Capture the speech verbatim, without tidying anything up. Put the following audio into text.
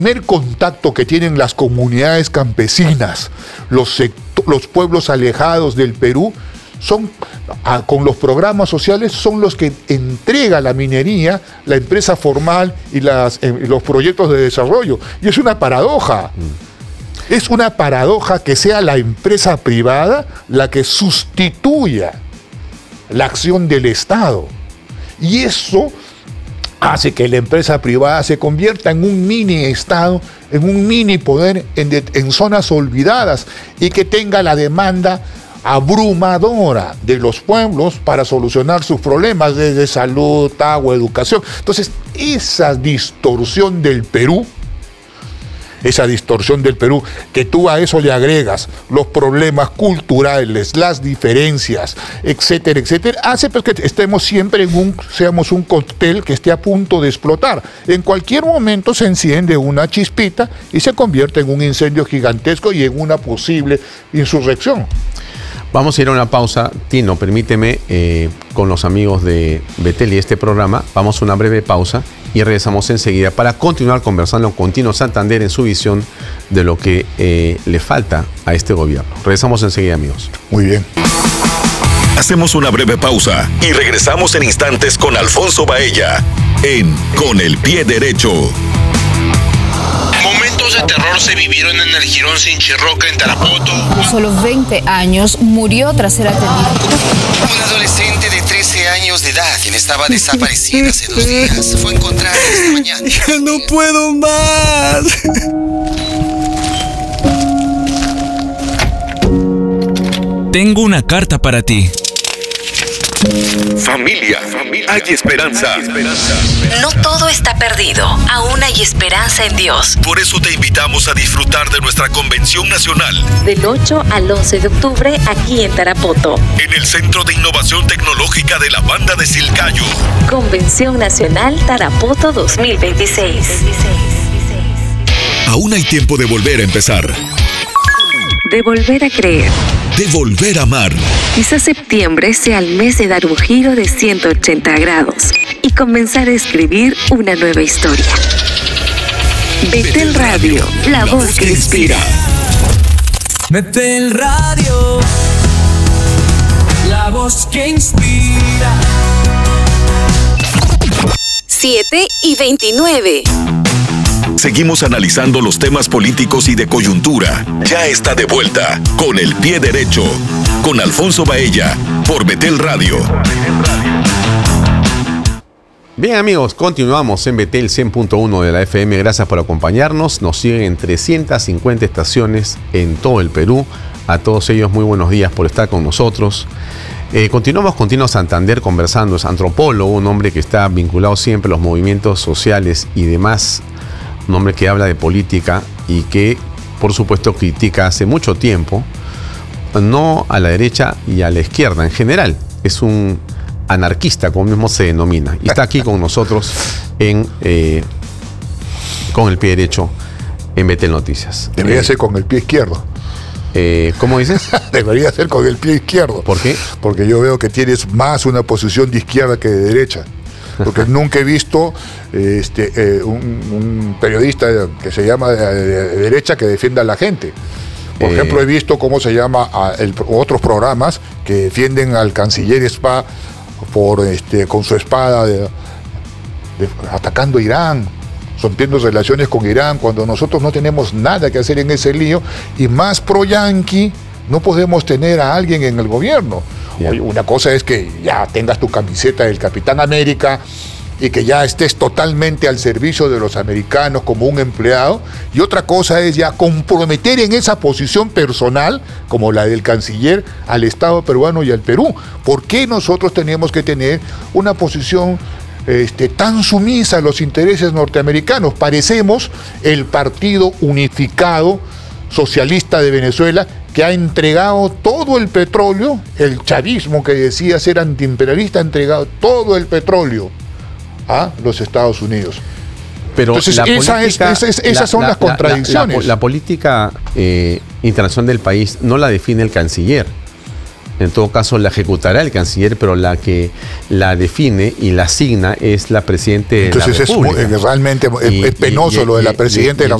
primer contacto que tienen las comunidades campesinas, los, sector, los pueblos alejados del Perú, son a, con los programas sociales, son los que entrega la minería, la empresa formal y las, eh, los proyectos de desarrollo. Y es una paradoja. Mm. Es una paradoja que sea la empresa privada la que sustituya la acción del Estado. Y eso hace que la empresa privada se convierta en un mini Estado, en un mini poder en, de, en zonas olvidadas, y que tenga la demanda abrumadora de los pueblos para solucionar sus problemas desde salud, agua, educación. Entonces, esa distorsión del Perú, esa distorsión del Perú, que tú a eso le agregas los problemas culturales, las diferencias, etcétera, etcétera, hace pues que estemos siempre en un, seamos un cóctel que esté a punto de explotar. En cualquier momento se enciende una chispita y se convierte en un incendio gigantesco y en una posible insurrección. Vamos a ir a una pausa. Tino, permíteme, eh, con los amigos de Betel y este programa, vamos a una breve pausa y regresamos enseguida para continuar conversando con Tino Santander en su visión de lo que eh, le falta a este gobierno. Regresamos enseguida, amigos. Muy bien. Hacemos una breve pausa y regresamos en instantes con Alfonso Baella en Con el Pie Derecho. Momentos de terror se vivieron en el Jirón Sinchirroca en Tarapoto. A solo veinte años murió tras ser atendido. Un adolescente de trece años de edad, quien estaba desaparecida hace dos días, fue encontrada esta mañana. ¡Ya no puedo más! Tengo una carta para ti. Familia, familia, hay esperanza. Hay esperanza. No todo está perdido, aún hay esperanza en Dios. Por eso te invitamos a disfrutar de nuestra convención nacional. Del ocho al once de octubre, aquí en Tarapoto. En el Centro de Innovación Tecnológica de la Banda de Silcayo. Convención Nacional Tarapoto dos mil veintiséis. Aún hay tiempo de volver a empezar. De volver a creer. De volver a amar. Quizás septiembre sea el mes de dar un giro de ciento ochenta grados y comenzar a escribir una nueva historia. Betel Radio, la voz que inspira. Betel Radio, la voz que inspira. siete y veintinueve. Seguimos analizando los temas políticos y de coyuntura. Ya está de vuelta Con el Pie Derecho, con Alfonso Baella, por Betel Radio. Bien, amigos, continuamos en Betel cien punto uno de la F M. Gracias por acompañarnos. Nos siguen en trescientas cincuenta estaciones en todo el Perú. A todos ellos, muy buenos días por estar con nosotros. Eh, continuamos con Tino Santander conversando. Es antropólogo, un hombre que está vinculado siempre a los movimientos sociales y demás. Un hombre que habla de política y que, por supuesto, critica hace mucho tiempo, no a la derecha y a la izquierda en general. Es un anarquista, como mismo se denomina. Y está aquí con nosotros en eh, Con el Pie Derecho en Betel Noticias. Debería eh, ser con el pie izquierdo. Eh, ¿Cómo dices? Debería ser con el pie izquierdo. ¿Por qué? Porque yo veo que tienes más una posición de izquierda que de derecha. Porque nunca he visto este, eh, un, un periodista que se llama de, de derecha que defienda a la gente. Por eh, ejemplo, he visto cómo se llama a el, otros programas que defienden al canciller Spa por, este, con su espada de, de, atacando a Irán, rompiendo relaciones con Irán, cuando nosotros no tenemos nada que hacer en ese lío, y más pro-yanqui no podemos tener a alguien en el gobierno. Oye, una cosa es que ya tengas tu camiseta del Capitán América y que ya estés totalmente al servicio de los americanos como un empleado, y otra cosa es ya comprometer en esa posición personal, como la del canciller, al Estado peruano y al Perú. ¿Por qué nosotros tenemos que tener una posición este, tan sumisa a los intereses norteamericanos? Parecemos el Partido Unificado Socialista de Venezuela, que ha entregado todo el petróleo. El chavismo, que decía ser antiimperialista, ha entregado todo el petróleo a los Estados Unidos. Pero entonces la esa política, es, esa, esas la, son la, las contradicciones. La, la, la política eh, internacional del país no la define el canciller. En todo caso, la ejecutará el canciller, pero la que la define y la asigna es la Presidenta de Entonces la es República. muy, realmente Y- es penoso y- lo de la y- Presidenta y- de la